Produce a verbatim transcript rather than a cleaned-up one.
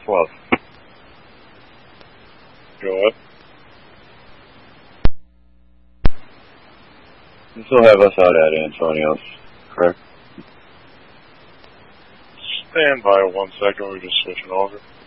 twelve. Go ahead. You still have us out at Antonio's, correct? Stand by one second, we're just switching over.